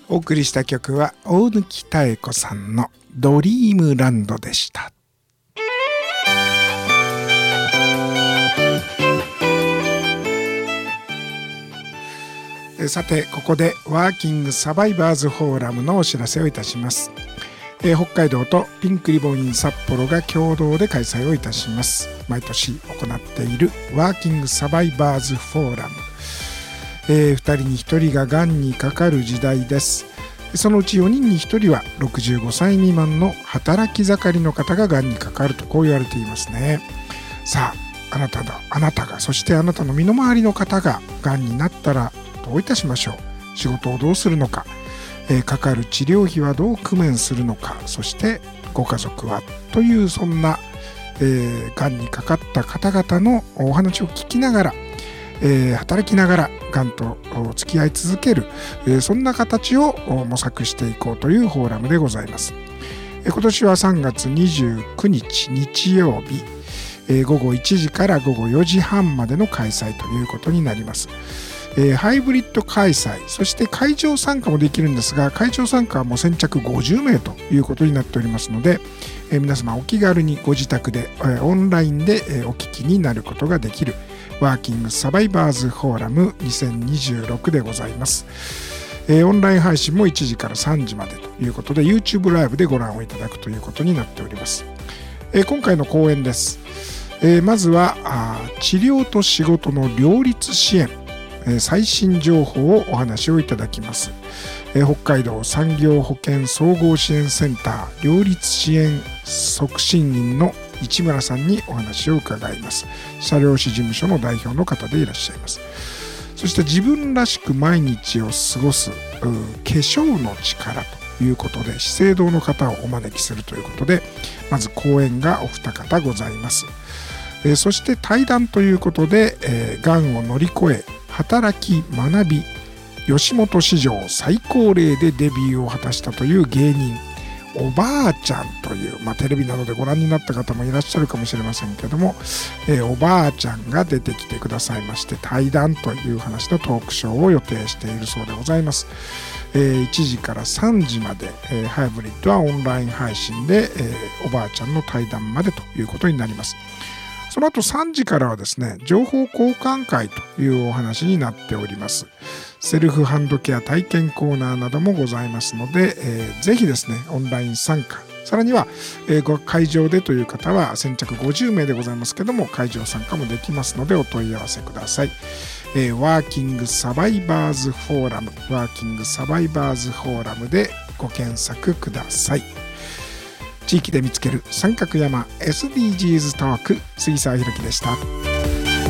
お送りした曲は大貫妙子さんのドリームランドでした。さてここでワーキングサバイバーズフォーラムのお知らせをいたします。北海道とピンクリボンイン札幌が共同で開催をいたします。毎年行っているワーキングサバイバーズフォーラム、2人に1人ががんにかかる時代です。そのうち4人に1人は65歳未満の働き盛りの方ががんにかかるとこう言われていますね。さああなたがそしてあなたの身の回りの方ががんになったらどういたしましょう。仕事をどうするのか、かかる治療費はどう工面するのか、そしてご家族はというそんながんにかかった方々のお話を聞きながら、働きながらがんと付き合い続ける、そんな形を模索していこうというフォーラムでございます。今年は3月29日日曜日、午後1時から午後4時半までの開催ということになります。ハイブリッド開催、そして会場参加もできるんですが、会場参加はもう先着50名ということになっておりますので、皆様お気軽にご自宅でオンラインでお聞きになることができるワーキングサバイバーズフォーラム2026でございます。オンライン配信も1時から3時までということで YouTube ライブでご覧をいただくということになっております。今回の講演です。まずは治療と仕事の両立支援、最新情報をお話をいただきます。北海道産業保険総合支援センター両立支援促進員の市村さんにお話を伺います。社労士事務所の代表の方でいらっしゃいます。そして自分らしく毎日を過ごす化粧の力ということで資生堂の方をお招きするということで、まず講演がお二方ございます。そして対談ということで、がんを乗り越え働き学び吉本史上最高齢でデビューを果たしたという芸人おばあちゃんという、テレビなどでご覧になった方もいらっしゃるかもしれませんけども、おばあちゃんが出てきてくださいまして、対談という話のトークショーを予定しているそうでございます。1時から3時まで、ハイブリッドはオンライン配信で、おばあちゃんの対談までということになります。その後3時からはですね、情報交換会というお話になっております。セルフハンドケア体験コーナーなどもございますので、ぜひですね、オンライン参加、さらには、会場でという方は先着50名でございますけども、会場参加もできますのでお問い合わせください。ワーキングサバイバーズフォーラム、ワーキングサバイバーズフォーラムでご検索ください。地域で見つける三角山 SDGs トーク、杉沢弘樹でした。